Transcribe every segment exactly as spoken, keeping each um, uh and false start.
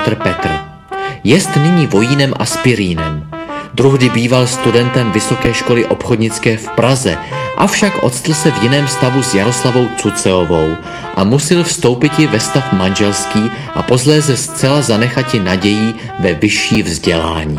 bratr Petr. Jest nyní vojínem aspirínem. Druhdy býval studentem Vysoké školy obchodnické v Praze, avšak octl se v jiném stavu s Jaroslavou Cuceovou a musil vstoupiti ve stav manželský a posléze zcela zanechati nadějí ve vyšší vzdělání.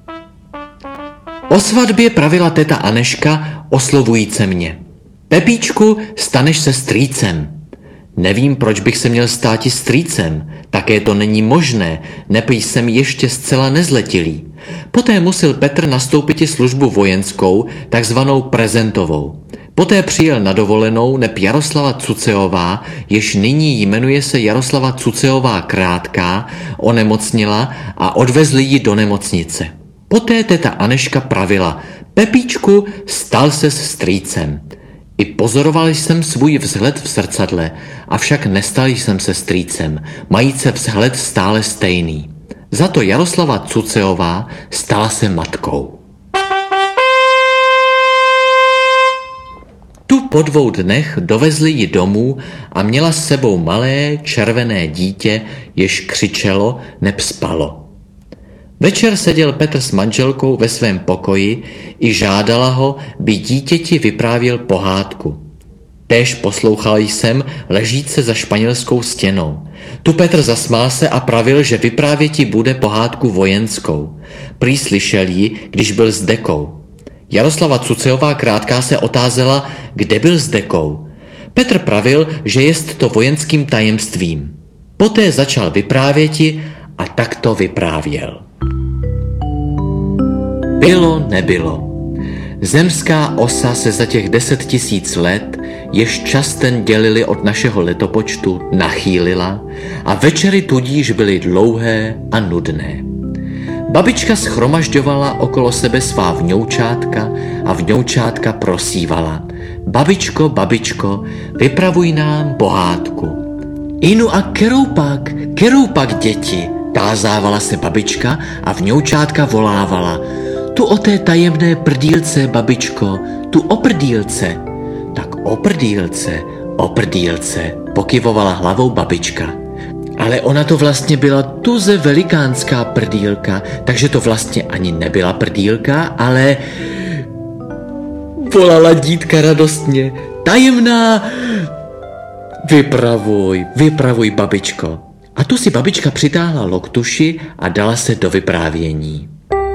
O svatbě pravila teta Aneška, oslovujíce mě. Pepíčku, staneš se strýcem. Nevím, proč bych se měl státi strýcem, také to není možné, neb jsem ještě zcela nezletilý. Poté musel Petr nastoupiti službu vojenskou, takzvanou prezentovou. Poté přijel na dovolenou, neb Jaroslava Cuceová, jež nyní jmenuje se Jaroslava Cuceová Krátká, onemocnila a odvezli ji do nemocnice. Poté teta Aneška pravila, Pepíčku, stal ses strýcem. I pozoroval jsem svůj vzhled v zrcadle, avšak nestal jsem se strýcem, majíce vzhled stále stejný. Za to Jaroslava Cuceová stala se matkou. Tu po dvou dnech dovezli ji domů a měla s sebou malé červené dítě, jež křičelo, neb spalo. Večer seděl Petr s manželkou ve svém pokoji i žádala ho, by dítěti vyprávěl pohádku. Též poslouchal jsem, ležíce za španělskou stěnou. Tu Petr zasmál se a pravil, že vyprávěti bude pohádku vojenskou. Prý slyšel ji, když byl s Dekou. Jaroslava Cuceová Krátká se otázela, kde byl s Dekou. Petr pravil, že jest to vojenským tajemstvím. Poté začal vyprávěti a tak to vyprávěl. Bylo, nebylo. Zemská osa se za těch deset tisíc let, jež čas ten dělili od našeho letopočtu, nachýlila a večery tudíž byly dlouhé a nudné. Babička schromažďovala okolo sebe svá vňoučátka a vňoučátka prosívala. Babičko, babičko, vypravuj nám pohádku. Inu a kerou pak, kerou pak děti, tázávala se babička a vňoučátka volávala. Tu o té tajemné prdílce, babičko, tu o prdílce. Tak o prdílce, o prdílce, pokyvovala hlavou babička. Ale ona to vlastně byla tuze velikánská prdílka, takže to vlastně ani nebyla prdílka, ale volala dítka radostně. Tajemná, vypravuj, vypravuj, babičko. A tu si babička přitáhla loktuši a dala se do vyprávění.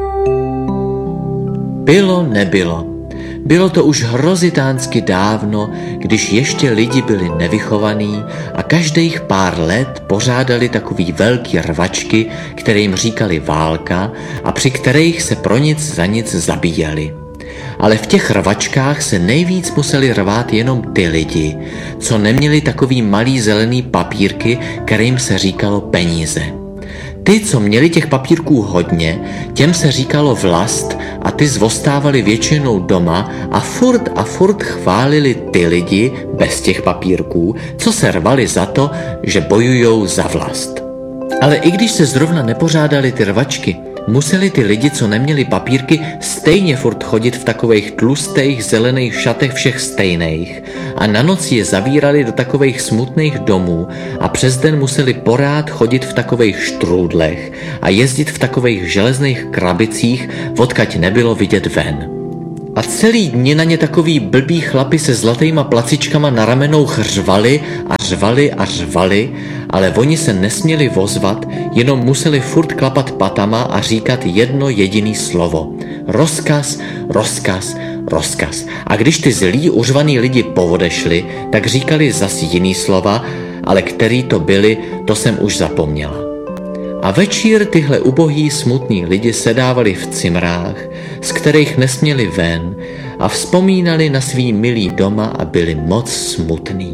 Bylo, nebylo. Bylo to už hrozitánsky dávno, když ještě lidi byli nevychovaní a každých pár let pořádali takový velký rvačky, které jim říkali válka a při kterých se pro nic za nic zabíjeli. Ale v těch rvačkách se nejvíc museli rvát jenom ty lidi, co neměli takový malý zelený papírky, kterým se říkalo peníze. Ty, co měli těch papírků hodně, těm se říkalo vlast a ty zvostávali většinou doma a furt a furt chválili ty lidi bez těch papírků, co se rvali za to, že bojujou za vlast. Ale i když se zrovna nepořádali ty rvačky, museli ty lidi, co neměli papírky, stejně furt chodit v takových tlustých zelených šatech všech stejných a na noc je zavírali do takových smutných domů a přes den museli porád chodit v takových štrůdlech a jezdit v takových železných krabicích, odkaď nebylo vidět ven. A celý dny na ně takový blbý chlapi se zlatýma placičkama na ramenou řvali a řvali a řvali, ale oni se nesměli vozvat, jenom museli furt klapat patama a říkat jedno jediný slovo. Rozkaz, rozkaz, rozkaz. A když ty zlí uřvaný lidi povodešli, tak říkali zas jiný slova, ale který to byli, to jsem už zapomněla. A večír tyhle ubohý smutní lidi sedávali v cimrách, z kterých nesměli ven a vzpomínali na svý milý doma a byli moc smutný.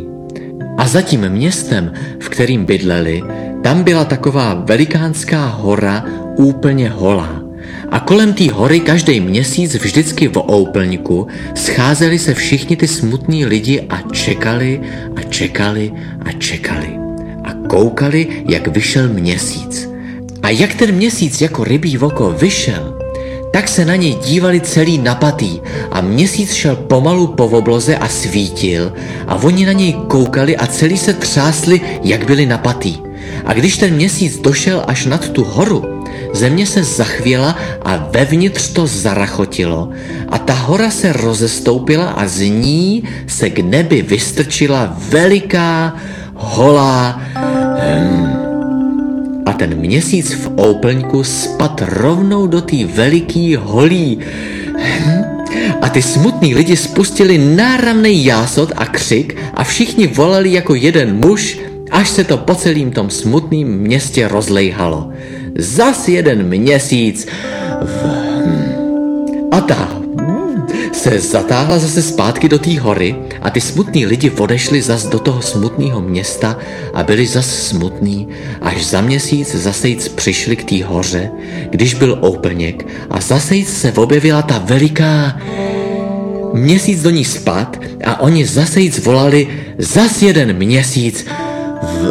A za tím městem, v kterým bydleli, tam byla taková velikánská hora úplně holá. A kolem té hory každý měsíc vždycky v úplňku scházeli se všichni ty smutní lidi a čekali a čekali a čekali. A koukali, jak vyšel měsíc. A jak ten měsíc jako rybí oko vyšel, tak se na něj dívali celý napatý a měsíc šel pomalu po obloze a svítil a oni na něj koukali a celý se třásli, jak byli napatý. A když ten měsíc došel až nad tu horu, země se zachvěla a vevnitř to zarachotilo a ta hora se rozestoupila a z ní se k nebi vystrčila veliká, holá hmm, a ten měsíc v úplňku spad rovnou do té veliký holí hmm, a ty smutný lidi spustili náramnej jásot a křik a všichni volali jako jeden muž, až se to po celém tom smutném městě rozlejhalo. Zas jeden měsíc v... a ta se zatáhla zase zpátky do té hory a ty smutní lidi odešli zas do toho smutného města a byli zas smutní, až za měsíc zasejc přišli k té hoře, když byl úplněk a zasejc se objevila ta veliká... Měsíc do ní spad a oni zasejc volali zas jeden měsíc v...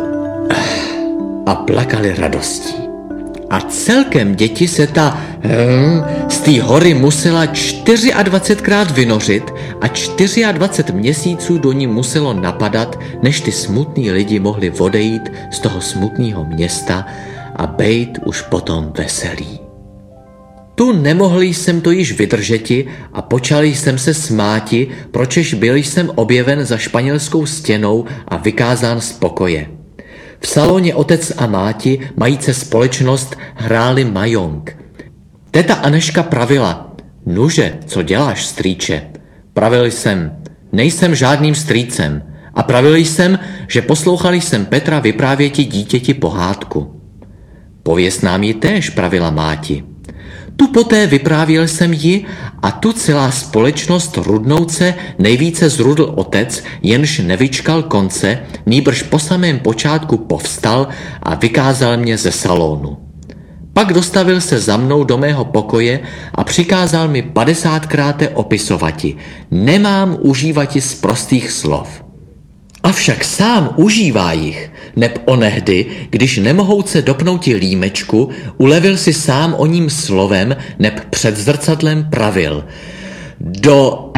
a plakali radostí. A celkem děti se ta hm, z té hory musela dvacetčtyřikrát vynořit a dvacet čtyři měsíců do ní muselo napadat, než ty smutní lidi mohli odejít z toho smutného města a bejt už potom veselý. Tu nemohli jsem to již vydržeti a počali jsem se smáti, pročež byl jsem objeven za španělskou stěnou a vykázán z pokoje. V salóně otec a máti, majíce společnost, hráli majong. Teta Aneška pravila, nuže, co děláš, strýče? Pravil jsem, nejsem žádným strýcem. A pravil jsem, že poslouchali jsem Petra vyprávěti dítěti pohádku. Pověz nám ji též, pravila máti. Tu poté vyprávěl jsem ji a tu celá společnost rudnouce nejvíce zrudl otec, jenž nevyčkal konce, nýbrž po samém počátku povstal a vykázal mě ze salonu. Pak dostavil se za mnou do mého pokoje a přikázal mi padesátkrát opisovati. Nemám užívati z prostých slov. Avšak sám užívá jich, neb onehdy, když nemohouce dopnouti límečku, ulevil si sám o ním slovem, neb před zrcadlem pravil. Do...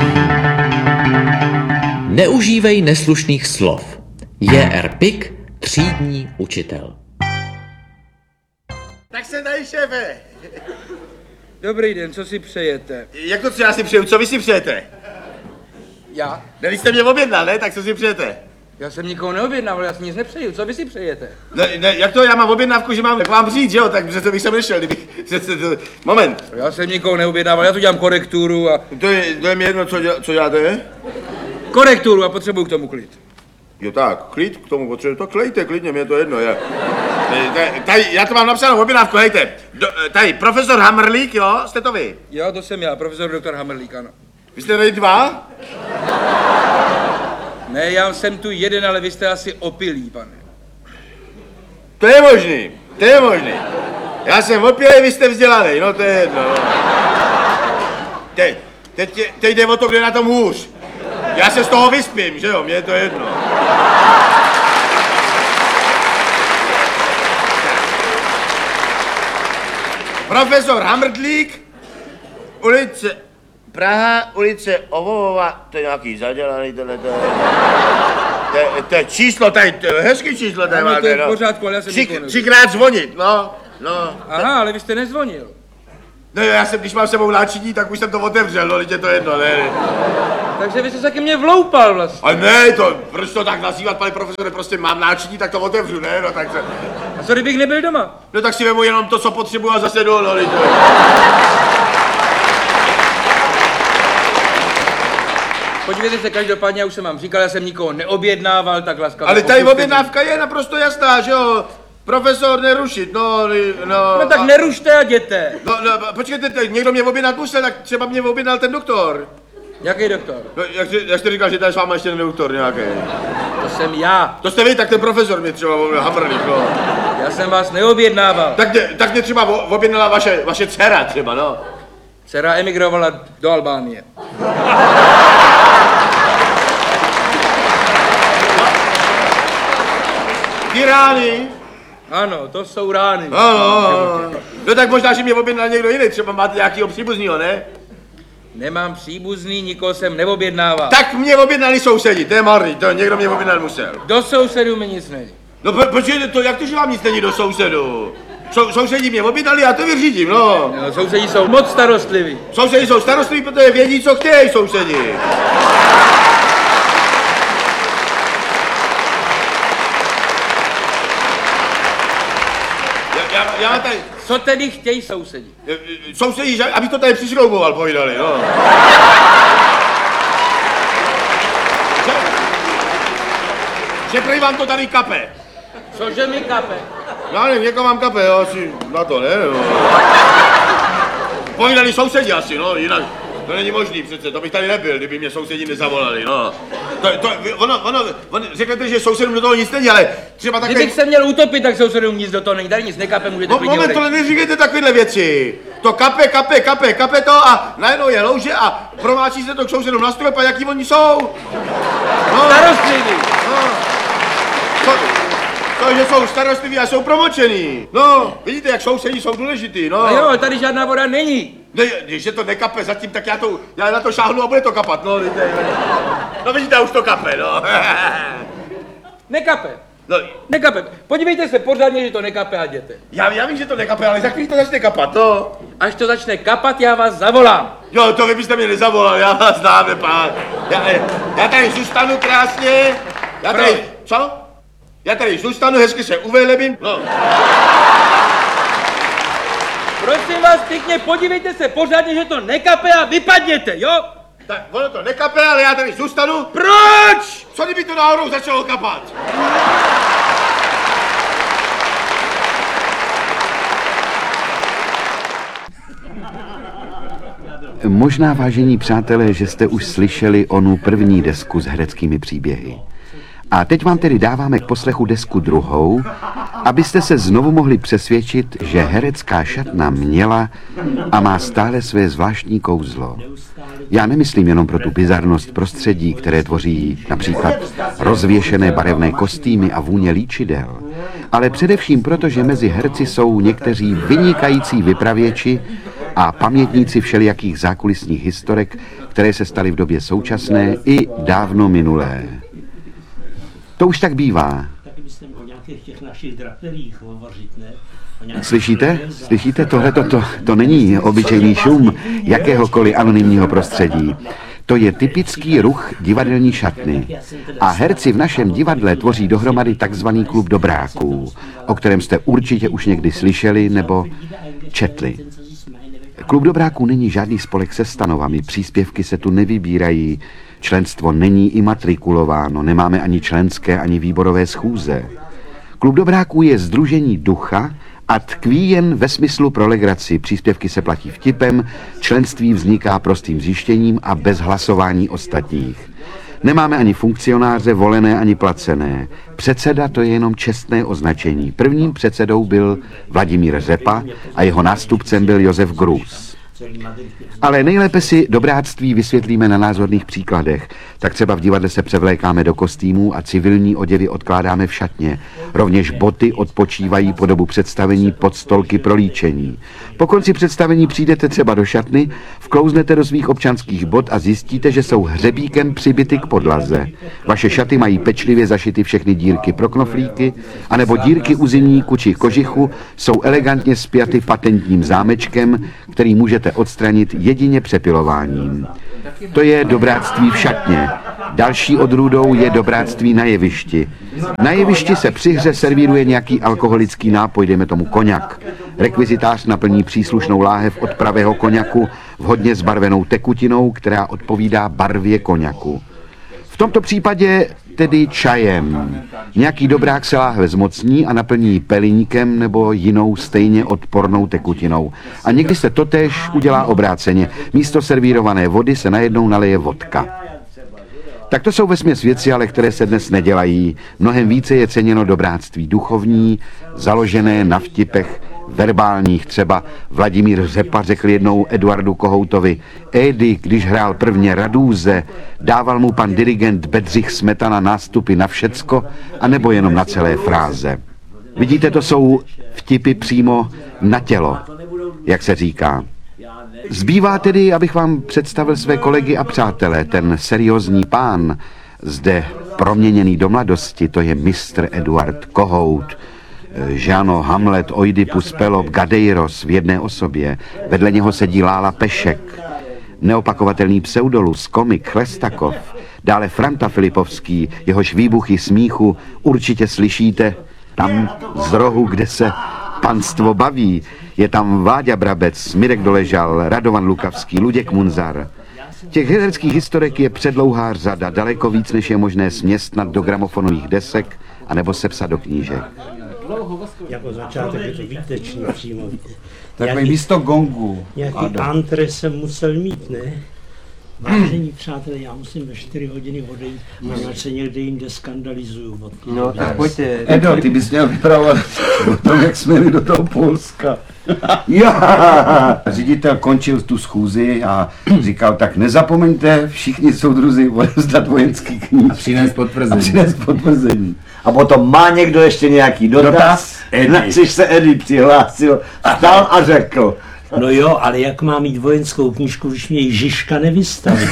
Neužívej neslušných slov. J R Pik, třídní učitel. Tak se tady, šéfe. Dobrý den, co si přejete? Jak to, co já si přeju, co vy si přejete? Já? Ne, vy jste mě objednal, ne? Tak co si přejete? Já jsem nikoho neobjednával, já si nic nepřeju, co vy si přejete? Ne, ne, jak to, já mám objednávku, že mám k vám přijít, že jo? Tak přece bych sem nešel, kdybych... Přece to... Moment. Já jsem nikoho neobjednával, já tu dělám korekturu a... To je, to je mi jedno, co, děl, co děláte? Korekturu a potřebuju k tomu klid. Jo tak, klid k tomu potřebuji, to klejte klidně, mě je to jedno, je. Tady, tady, já to mám napsanou objednávku, hejte. Do, tady, profesor Hamrlík, jo? Jste to vy? Jo, to jsem já, profesor doktor Hamrlík, ano. Vy jste tady dva? Ne, já jsem tu jeden, ale vy jste asi opilý, pane. To je možný, to je možný. Já jsem opilý, vy jste vzdělaný, no to je jedno. Teď, teď, teď jde o to, kde na tom hůř. Já se z toho vyspím, že jo, mně je to jedno. Profesor Hamrdlík, ulice Praha, ulice Ovovova, to je nějaký zadělaný, tohle to je... To je, to je číslo, tady, to je hezký číslo, tady ano, máte, to je v no. pořádku, ale já jsem Tři, nikoho nevěděl. třikrát zvonit, no, no. Aha, ale vy jste nezvonil. No jo, já jsem, když mám sebou náčiní, tak už jsem to otevřel, no, teď je to jedno, ne, ne. Takže vy jste se ke mně vloupal vlastně. Ale ne, to, proč to tak nazývat, pane profesore, prostě mám náčiní, tak to otevřu, ne, no, tak se... A co kdybych nebyl doma? No tak si vemu jenom to, co potřebuji a zase jdu, no, teď to je. Podívejte se, každopádně, já už jsem vám říkal, já jsem nikoho neobjednával, tak laskavě. Ale tady objednávka je naprosto jasná, že jo? Profesor nerušit, no, no... No tak a... nerušte a jděte. No, no, počkejte, teď někdo mě objednat musel, tak třeba mě objednal ten doktor. Jaký doktor? No, jak, jsi, jak jste říkal, že tady s váma ještě ten doktor nějaký. To jsem já. To jste vy, tak ten profesor mě třeba Hamrlík, no. Já jsem vás neobjednával. Tak mě, tak mě třeba objednala vaše, vaše dcera třeba, no. Dcera emigrovala do Albánie. Ty rány. Ano, to jsou rány. Ano, no, no tak možná, že mě objednal někdo jiný, třeba máte nějakýho příbuznýho, ne? Nemám příbuzný, nikoho jsem neobjednával. Tak mě objednali sousedi, to je marný, to někdo mě objednat musel. Do sousedů mi nic neví. No po, počkejte, to jak to, že vám nic není do sousedu? Sou, sousedí mě objednali, já to vyřídím, no. No, sousedí jsou moc starostliví. Sousedi jsou starostliví, protože vědí, co chtějí sousedi. Já, já, já tady... Co tedy chtějí sousedi? Sousedí, že, abych to tady přišrouboval, povídali, no. že, že prý vám to tady kape. Cože mi kape? Já nevím, někam vám kape, jo, asi na to, ne, no. Povídali sousedi asi, no, jinak to není možný přece, to bych tady nebyl, kdyby mě sousedi nezavolali, no. To, to, ono, ono, ono, řeknete, že sousedům do toho nic není, ale třeba takové... Kdybych se měl utopit, tak sousedům nic do toho není, tady nic nekape, můžete No, klidně moment, odejít. tohle neříkejte takovéhle věci. To kape, kape, kape, kape to a najednou je louže a promáčí se to k sousedům na strop a jaký oni jsou. No, Starostliví. no. To, to, že jsou starostliví a jsou promočený. No, vidíte, jak sousedí jsou důležitý, no. No jo, tady žádná voda není. Ne, když je to nekape zatím, tak já, to, já na to šáhnu a bude to kapat, no. Vidíte, no vidíte, už to kape, no. Nekape. No, Nekape. Podívejte se pořádně, že to nekape a jděte. já, já vím, že to nekape, ale za chvíli to začne kapat, no. Až to začne kapat, já vás zavolám. Jo, to vy byste mě nezavolal, já vás znám, pán. Já, já tady zůstanu krásně. Já tady, Proč? co? Já tady zůstanu, hezky se uvelebím. No. Prosím vás pěkně, podívejte se pořádně, že to nekape a vypadněte, jo? Tak ono to nekape, ale já tady zůstanu. Proč? Co kdyby to náhodou začalo kapat? Možná, vážení přátelé, že jste už slyšeli onu první desku s hereckými příběhy. A teď vám tedy dáváme k poslechu desku druhou, abyste se znovu mohli přesvědčit, že herecká šatna měla a má stále své zvláštní kouzlo. Já nemyslím jenom pro tu bizarnost prostředí, které tvoří například rozvěšené barevné kostýmy a vůně líčidel, ale především proto, že mezi herci jsou někteří vynikající vypravěči a pamětníci všelijakých zákulisních historek, které se staly v době současné i dávno minulé. To už tak bývá. Taky byste o nějakých těch našich draperích hovořit, ne? Slyšíte? Slyšíte? Tohle to, to, to není obyčejný šum jakéhokoliv anonymního prostředí. To je typický ruch divadelní šatny. A herci v našem divadle tvoří dohromady takzvaný klub dobráků, o kterém jste určitě už někdy slyšeli nebo četli. Klub dobráků není žádný spolek se stanovami, příspěvky se tu nevybírají, členstvo není imatrikulováno, nemáme ani členské, ani výborové schůze. Klub dobráků je sdružení ducha a tkví jen ve smyslu pro legraci. Příspěvky se platí vtipem, členství vzniká prostým zjištěním a bez hlasování ostatních. Nemáme ani funkcionáře, volené ani placené. Předseda to je jenom čestné označení. Prvním předsedou byl Vladimír Řepa a jeho nástupcem byl Josef Grus. Ale nejlépe si dobráctví vysvětlíme na názorných příkladech. Tak třeba v divadle se převlékáme do kostýmů a civilní oděvy odkládáme v šatně. Rovněž boty odpočívají po dobu představení pod stolky pro líčení. Po konci představení přijdete třeba do šatny, vklouznete do svých občanských bot a zjistíte, že jsou hřebíkem přibity k podlaze. Vaše šaty mají pečlivě zašity všechny dírky pro knoflíky, anebo dírky u zimníku či kožichu jsou elegantně spjaty patentním zámečkem, který můžete odstranit jedině přepilováním. To je dobráctví v šatně. Další odrůdou je dobráctví na jevišti. Na jevišti se při hře servíruje nějaký alkoholický nápoj, dejme tomu koňak. Rekvizitář naplní příslušnou láhev od pravého koňaku vhodně zbarvenou tekutinou, která odpovídá barvě koňaku. V tomto případě tedy čajem. Nějaký dobrák se láhve zmocní a naplní pelíňkem nebo jinou stejně odpornou tekutinou. A někdy se totéž udělá obráceně. Místo servírované vody se najednou naleje vodka. Tak to jsou vesměs věci, ale které se dnes nedělají. Mnohem více je ceněno dobráctví duchovní, založené na vtipech verbálních. Třeba Vladimír Řepa řekl jednou Eduardu Kohoutovi: Edy, když hrál prvně Radúze, dával mu pan dirigent Bedřich Smetana nástupy na všecko, anebo jenom na celé fráze. Vidíte, to jsou vtipy přímo na tělo, jak se říká. Zbývá tedy, abych vám představil své kolegy a přátele. Ten seriózní pán zde proměněný do mladosti, to je mistr Eduard Kohout, Žano, Hamlet, Oidipus, Pelop, Gadeiros v jedné osobě. Vedle něho sedí Lála Pešek, neopakovatelný Pseudolus, komik Chlestakov, dále Franta Filipovský, jehož výbuchy smíchu určitě slyšíte tam z rohu, kde se panstvo baví. Je tam Váďa Brabec, Mirek Doležal, Radovan Lukavský, Luděk Munzar. Těch hereckých historek je předlouhá řada, daleko víc, než je možné směstnat do gramofonových desek anebo sepsat do knížek. Jako začátek je to výtečný přímo. Takové místo gongu. Nějaký antre jsem musel mít, ne? Vážení přátelé, já musím ve čtyři hodiny odejít, protože se někde jinde skandalizuju. No tak pojďte. Edo, ty bys měl vypravovat o tom, jak jsme jeli do toho Polska. Já! Ředitel končil tu schůzi a říkal, tak nezapomeňte všichni soudruzi odevzdat vojenský kníž. A přinést potvrzení. A přinést potvrzení. A potom má někdo ještě nějaký dotaz? Dotaz? Na což se Edy přihlásil, vstal a řekl. No jo, ale jak mám mít vojenskou knížku, když mě ji Žižka nevystaví?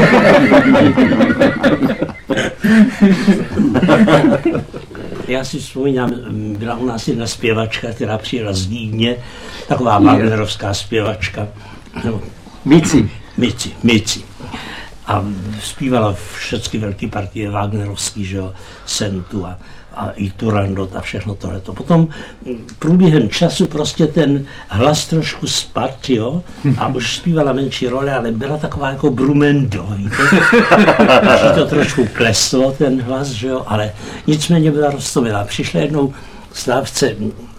Já si vzpomínám, byla u nás jedna zpěvačka, která přijela z Vídně, taková wagnerovská zpěvačka. No, Mici. Mici, Mici. A zpívala všechny velké partie wagnerovský, že jo, Sentu a, a i Turandot a všechno tohleto. Potom průběhem času prostě ten hlas trošku spadl, jo, a už zpívala menší role, ale byla taková jako Brumendo, víte. Už to trošku kleslo, ten hlas, že jo, ale nicméně byla roztomilá. Přišla jednou Slávce,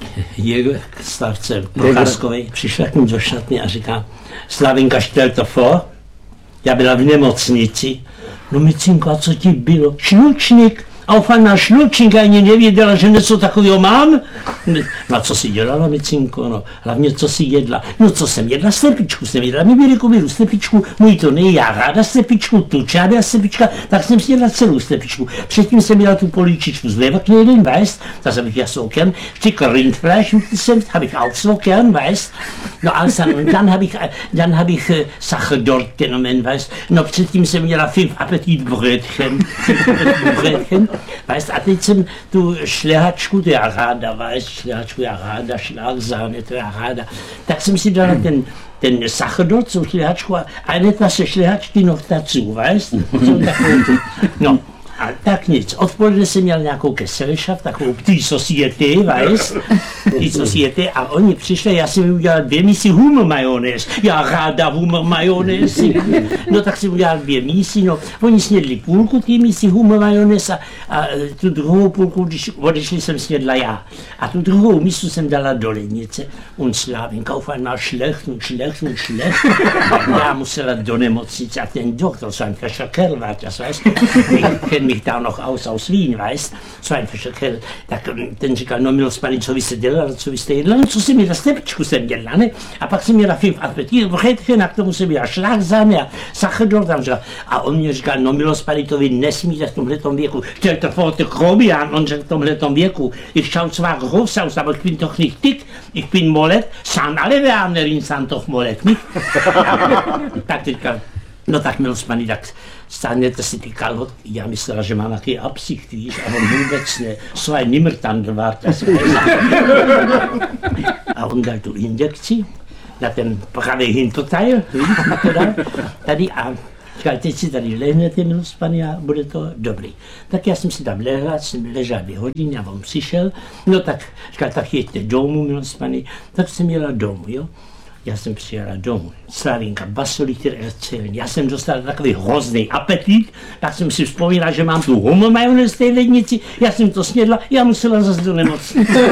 je, Slávce Procházkovej, přišla k ním do šatny a říká, Slavinka, štěl to fo? Já byla v nemocnici. No Micinko, a co ti bylo? Šlučník. A ofana šlučník, ani nevěděla, že něco takového mám. No a co si dělala, Micinko? No, hlavně co si jedla. No co jsem jedla? Slepičku jsem jedla. Mi byli kubiru slepičku, můj to nej, já ráda slepičku, tu čáda slepička, tak jsem si jedla celou slepičku. Předtím jsem měla tu políčičku z Leberkneden, weißt, das habe ich ja so gern. Stücke Rindfleisch mit dem Senf habe ich auch so gern, weißt. No ale sam, und dann habe ich, dann habe ich äh, Sache dort genommen, weißt. No předtím jsem měla fünf Appetit Brötchen, Brötchen. Weißt, a teď jsem tu šlehačku, to já ráda, weißt, šlehačku já ráda, šlágzáne, to já ráda, tak jsem si dala ten, ten Sacherdort, so šlehačku a eine Tasse šlehačky noch dazu, weißt, so takovou tu, no. A tak nic, odpoledne jsem měl nějakou keselišav, takovou ptý society, weißt, ptý society a oni přišli, já jsem udělal dvě mísy humor majonez, já ráda humor majonez, no tak jsem udělal dvě mísy, no, oni snědli půlku tý mísy humor majonez a, a tu druhou půlku, když odešli, jsem snědla já. A tu druhou mísu jsem dala do lednice und Slavinka auf einmal schlecht und schlecht und schlecht. Já musela do nemocnice a ten doktor, so ein fescher Kerl war das, weißt du, mich da noch aus, aus Wien, weißt, so ein fescher Kerl, tak ten říkal, no milost paní, co vy jste dělala, co vy jste jedla, no co jsem měla, slepičku jsem dělala, ne, a pak jsem měla fünf Appetit, Brötchen, a k tomu jsem měla šlágzáne a Sacherdort, tam říkal, a on mě říkal, no milost paní, to vy nesmíte v tomhletom věku, stellte vor, der Grobian, on řekl v tomhletom věku, ich schau zwar groß aus, aber ich bin doch nicht dick, ich bin molet, sind alle Wärnerin, sind doch molet, nicht? Tak říkal, no tak milost paní, tak stáhněte si ty kalhotky. Já myslela, že mám nějaký absicht, víš, a on vůbec ne. So ein Nimmertandl war das. A on dal tu injekci na ten pravý hinterteil, víš, tady a říkal, teď si tady lehnete, milost paní, a bude to dobrý. Tak já jsem si tam lehla, jsem ležel dvě hodiny a on přišel, no tak říkal, tak jeďte domů, milost paní, tak jsem jela domů, jo. Já jsem přijela domů. Slavinka, basolíter erzählen. Já jsem dostal takový hrozný apetit, tak jsem si vzpomínal, že mám tu humor majonez v té lednici, já jsem to snědla, já musela zase do nemocnice.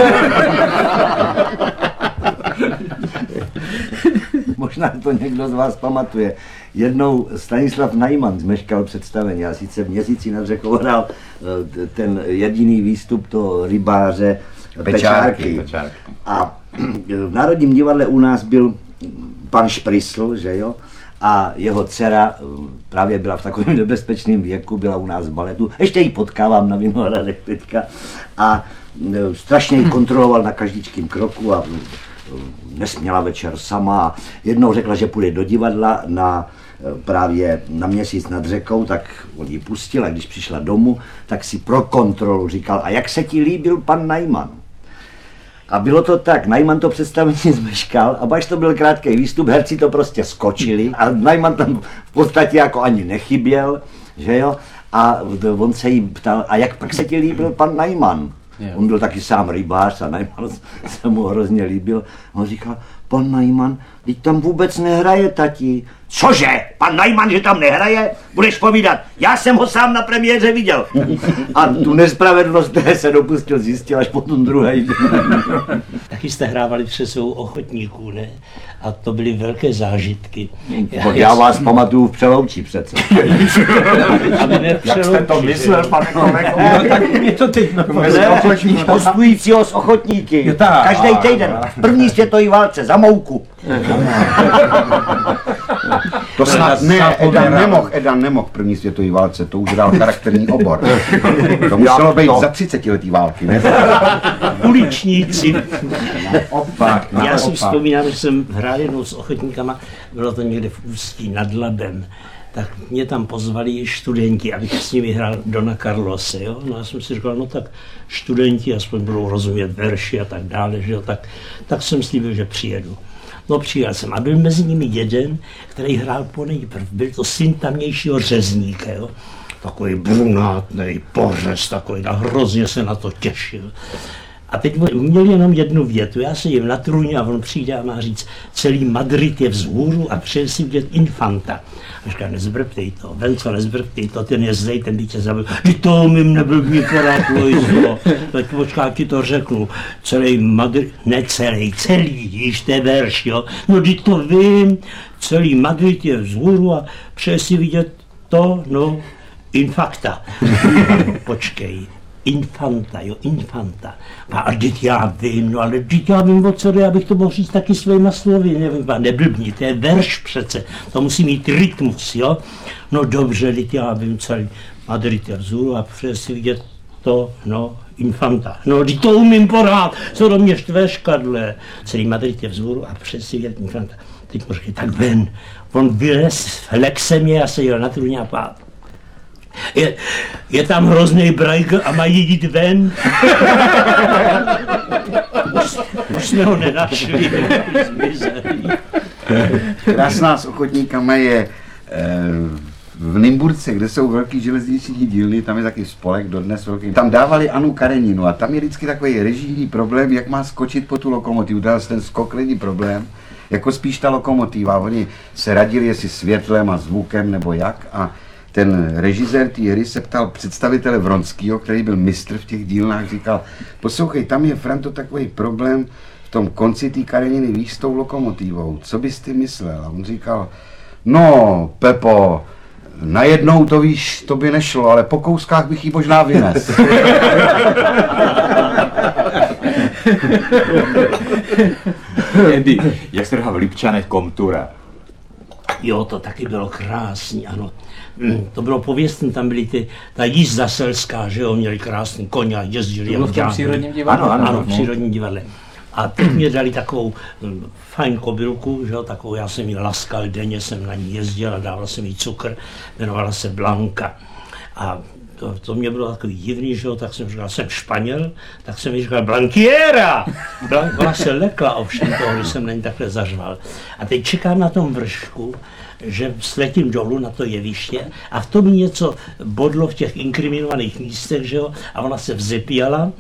Možná to někdo z vás pamatuje. Jednou Stanislav Najman zmeškal představení, a sice v Měsíci nad řekou hrál ten jediný výstup toho rybáře Pečárky. Pečárky. A v Národním divadle u nás byl pan Šprysl, že jo, a jeho dcera právě byla v takovém nebezpečném věku, byla u nás v baletu, ještě ji potkávám na Vinohradech teďka, a strašně ji kontroloval na každičkým kroku a nesměla večer sama. Jednou řekla, že půjde do divadla na právě na Měsíc nad řekou, tak on ji pustil a když přišla domů, tak si pro kontrolu říkal, a jak se ti líbil pan Najman? A bylo to tak, Najman to představení zmeškal a až to byl krátký výstup, herci to prostě skočili a Najman tam v podstatě jako ani nechyběl, že jo? A on se jí ptal, a jak pak se ti líbil pan Najman? Yeah. On byl taky sám rybář a Najman se mu hrozně líbil. On říkal, pan Najman, teď tam vůbec nehraje, tati. Cože? Pan Najman, že tam nehraje? Budeš povídat, já jsem ho sám na premiéře viděl. A tu nespravedlnost, které se dopustil, zjistil až potom druhý. Taky jste hrávali před svou ochotníků, ne? A to byly velké zážitky. Já, já vás pamatuju v Přelouči přece. Jak jste to myslel, pane kolego? No, tak mě to teď Hostujícího z ochotníky. Každý týden. V první světové válce za mouku. To snad ne, Edan nemohl, Edan nemohl v první světové válce, to už dal charakterní obor. To muselo být za třicetiletí války, ne? Uličníci. Opak, Já si vzpomínám, že jsem hrál jednou s ochotníkama, bylo to někde v Ústí nad Labem. Tak mě tam pozvali studenti, abych s nimi hrál Dona Carlose, jo? No já jsem si říkal, no tak studenti aspoň budou rozumět verši a tak dále, že jo? Tak, tak jsem slíbil, že přijedu. No přijel jsem a byl mezi nimi jeden, který hrál po nejprv, byl to syn tamnějšího řezníka, jo? Takový brunátnej pořez, takový, a hrozně se na to těšil. A teď měl jenom jednu větu, já se jim na trůně a on přijde a má říct, celý Madrid je vzhůru a přeje si vidět infanta. A říká, nezbrbtej to, Venco, nezbrbtej to, ten je zdej, ten by tě zabil. Ty to umím, nebyl mi porád, Lojzo. Teď počká, ti to řeknu, celý Madrid, ne celý, celý, již to je verš, jo. No ty to vím, celý Madrid je vzhůru a přeje si vidět to, no, infakta. Počkej. Infanta, jo, infanta. A vždyť já vím, no ale vždyť já vím, o co jde, abych to mohl říct taky svýma slovy, nevím, neblbni, to je verš přece, to musí mít rytmus, jo. No dobře, vždyť já vím, celý Madrid je vzhůru a přeje si vidět to, no, infanta. No, vždyť to umím pořád, co do mě štve škadle. Celý Madrid je vzhůru a přeje si vidět infanta. Teď možná tak ven, on vylez, lek se mě a sejel na trůně a pát. Je, je tam hrozný brajk a mají jít ven. už, už jsme ho nenašli. Krásná s ochotníkama je eh, v Nymburce, kde jsou velký železniční dílny, tam je taky spolek dodnes velký. Tam dávali Anu Kareninu a tam je vždycky takový režijní problém, jak má skočit po tu lokomotivu. Dal ten skok není problém, jako spíš ta lokomotiva. Oni se radili, jestli světlem a zvukem nebo jak. A ten režisér té hry se ptal představitele Vronskýho, který byl mistr v těch dílnách, říkal, poslouchej, tam je, Franto, takový problém v tom konci té Kareniny, víš, s tou lokomotivou, co bys ty myslel? A on říkal, no, Pepo, najednou to víš, to by nešlo, ale po kouskách bych ji možná vynes. Andy, jak jste hrál v Lipčanech Komtura? Jo, to taky bylo krásný, ano. To bylo pověstné, tam byly ty, ta jízda selská, že jo, měli krásný koně a jezdili. To bylo v tom přírodním divadle? Ano, ano, ano, v přírodním divadle. A teď mě dali takovou fajn kobylku, že jo, takovou, já jsem ji laskal, denně jsem na ní jezdil a dával jsem jí cukr, jmenovala se Blanka. A to, to mě bylo takový divný, že jo, tak jsem říkal, jsem Španěl, tak jsem jí říkal, Blanquiera! Blank, ona se lekla ovšem toho, když jsem na ní takhle zařval. A teď čekám na tom vršku, že sletím dolů na to jeviště a v tom něco bodlo v těch inkriminovaných místech, že jo, a ona se vzepíjala